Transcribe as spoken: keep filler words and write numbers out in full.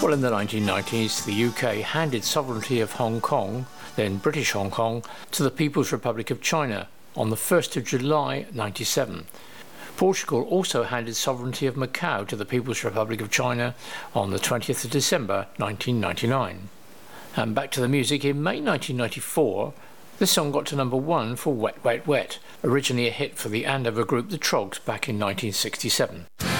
Well, in the nineteen nineties, the U K handed sovereignty of Hong Kong, then British Hong Kong, to the People's Republic of China on the first of July ninety-seven. Portugal also handed sovereignty of Macau to the People's Republic of China on the twentieth of December nineteen ninety-nine. And back to the music, in May nineteen ninety-four, this song got to number one for Wet Wet Wet, originally a hit for the Andover group The Trogs back in nineteen sixty-seven.